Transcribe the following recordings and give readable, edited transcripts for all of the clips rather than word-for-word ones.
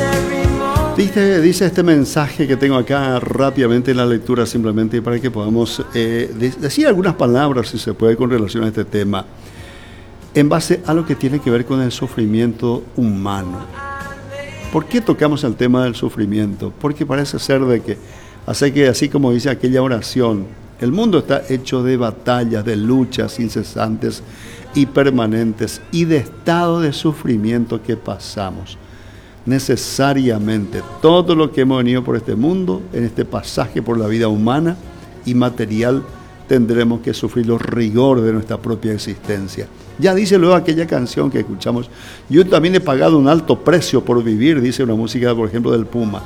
Dice este mensaje que tengo acá rápidamente en la lectura, simplemente para que podamos decir algunas palabras, si se puede, con relación a este tema, en base a lo que tiene que ver con el sufrimiento humano. ¿Por qué tocamos el tema del sufrimiento? Porque parece ser de que, así como dice aquella oración, el mundo está hecho de batallas, de luchas incesantes y permanentes y de estado de sufrimiento que pasamos. Necesariamente todo lo que hemos venido por este mundo, en este pasaje por la vida humana y material, tendremos que sufrir los rigores de nuestra propia existencia. Ya dice luego aquella canción que escuchamos, yo también he pagado un alto precio por vivir, dice una música, por ejemplo, del Puma.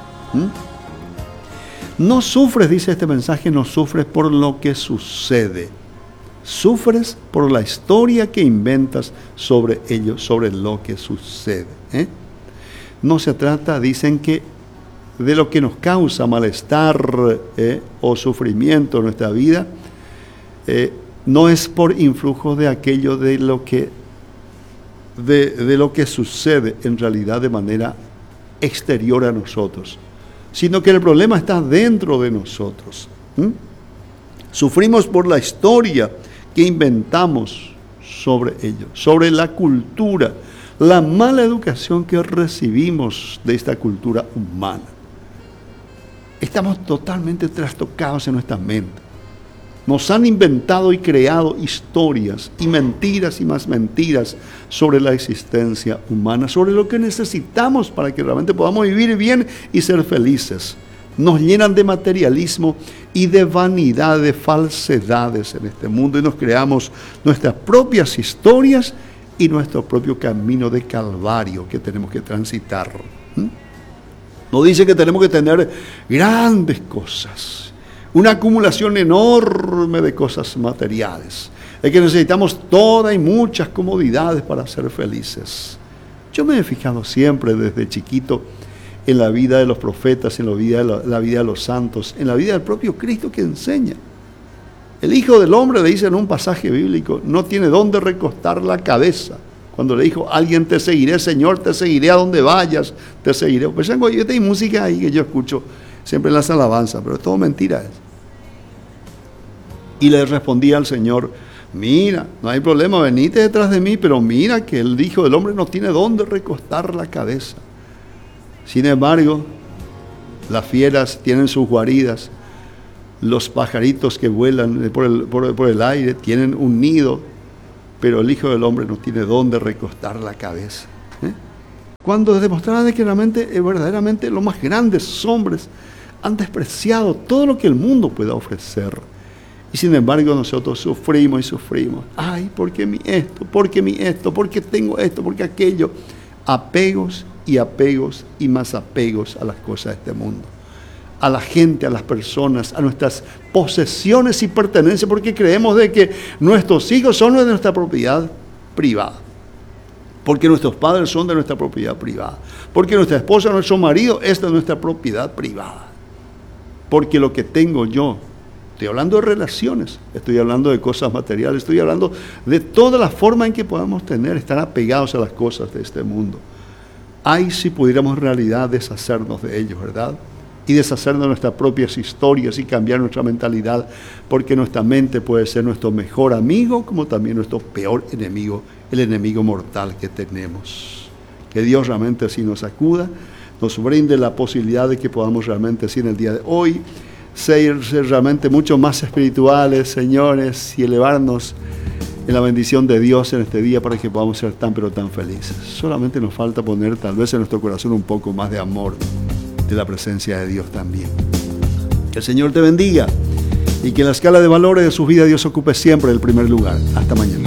No sufres, dice este mensaje, no sufres por lo que sucede. Sufres por la historia que inventas sobre ello, sobre lo que sucede. No se trata, dicen, que de lo que nos causa malestar o sufrimiento en nuestra vida, no es por influjo de aquello de lo que sucede en realidad de manera exterior a nosotros, sino que el problema está dentro de nosotros. Sufrimos por la historia que inventamos sobre ello, sobre la cultura, la mala educación que recibimos de esta cultura humana. Estamos totalmente trastocados en nuestra mente. Nos han inventado y creado historias y mentiras y más mentiras sobre la existencia humana, sobre lo que necesitamos para que realmente podamos vivir bien y ser felices. Nos llenan de materialismo y de vanidad, de falsedades en este mundo, y nos creamos nuestras propias historias y nuestro propio camino de calvario que tenemos que transitar. Nos dice que tenemos que tener grandes cosas, una acumulación enorme de cosas materiales, es que necesitamos todas y muchas comodidades para ser felices. Yo me he fijado siempre desde chiquito en la vida de los profetas, en la vida de los santos, en la vida del propio Cristo, que enseña. El Hijo del Hombre, le dice en un pasaje bíblico, no tiene dónde recostar la cabeza. Cuando le dijo, alguien te seguiré, Señor, te seguiré a donde vayas, te seguiré. Pues yo tengo música ahí que yo escucho siempre en las alabanzas, pero es todo mentira. Y le respondía al Señor, mira, no hay problema, venite detrás de mí, pero mira que el Hijo del Hombre no tiene dónde recostar la cabeza. Sin embargo, las fieras tienen sus guaridas, los pajaritos que vuelan por el aire tienen un nido, pero el Hijo del Hombre no tiene dónde recostar la cabeza. Cuando demostraba de que verdaderamente los más grandes hombres han despreciado todo lo que el mundo pueda ofrecer. Y sin embargo nosotros sufrimos y sufrimos. Ay, ¿por qué mi esto? ¿Por qué mi esto? ¿Por qué tengo esto? ¿Por qué aquello? Apegos y más apegos a las cosas de este mundo, a la gente, a las personas, a nuestras posesiones y pertenencias, porque creemos de que nuestros hijos son de nuestra propiedad privada, porque nuestros padres son de nuestra propiedad privada, porque nuestra esposa, nuestro marido es de nuestra propiedad privada, porque lo que tengo yo, estoy hablando de relaciones, estoy hablando de cosas materiales, estoy hablando de toda la forma en que podemos estar apegados a las cosas de este mundo. Ay, si pudiéramos en realidad deshacernos de ellos, ¿verdad? Y deshacernos de nuestras propias historias y cambiar nuestra mentalidad, porque nuestra mente puede ser nuestro mejor amigo, como también nuestro peor enemigo, el enemigo mortal que tenemos. Que Dios realmente así nos acuda, nos brinde la posibilidad de que podamos realmente así en el día de hoy ser realmente mucho más espirituales, señores, y elevarnos en la bendición de Dios en este día para que podamos ser tan pero tan felices. Solamente nos falta poner tal vez en nuestro corazón un poco más de amor, de la presencia de Dios también. Que el Señor te bendiga y que en la escala de valores de su vida Dios ocupe siempre el primer lugar. Hasta mañana.